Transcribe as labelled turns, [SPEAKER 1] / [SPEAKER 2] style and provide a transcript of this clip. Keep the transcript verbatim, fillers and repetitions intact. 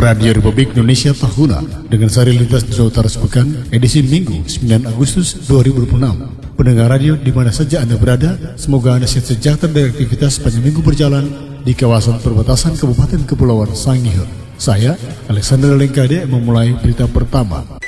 [SPEAKER 1] Radio Republik Indonesia Tahuna dengan sari lintas Jawa Utara Sepekan, edisi Minggu sembilan Agustus dua ribu dua puluh enam. Pendengar radio di mana saja Anda berada, semoga Anda sehat sejahtera dari aktivitas sepanjang minggu berjalan di kawasan perbatasan Kabupaten Kepulauan Sangihe. Saya, Alexander Lengkade, memulai berita pertama.